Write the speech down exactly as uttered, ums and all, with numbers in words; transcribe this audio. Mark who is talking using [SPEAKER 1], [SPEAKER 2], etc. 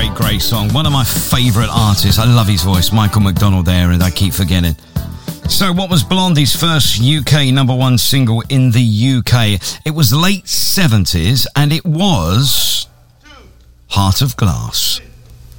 [SPEAKER 1] great, great song. One of my favourite artists. I love his voice. Michael McDonald there, and I keep forgetting. So what was Blondie's first U K number one single in the U K? It was late seventies, and it was Heart of Glass.